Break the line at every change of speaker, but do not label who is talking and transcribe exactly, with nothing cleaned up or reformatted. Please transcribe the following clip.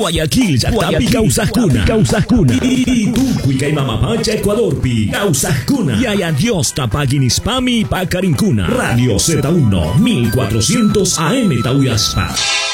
Guayaquil, Yatapi, Causascuna, Causascuna, y Tucuy, Caimamapacha, Ecuador, Pi, Causascuna, y adiós, Tapaguinispami, Pacarincuna, Radio Z uno, mil cuatrocientos A M Tauyaspa.